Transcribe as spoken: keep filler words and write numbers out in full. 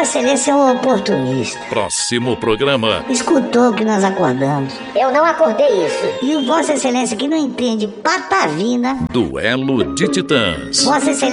Excelência é um oportunista. Próximo programa. Escutou que nós acordamos. Eu não acordei isso. E o Vossa Excelência que não entende patavina. Duelo de Titãs. Vossa Excelência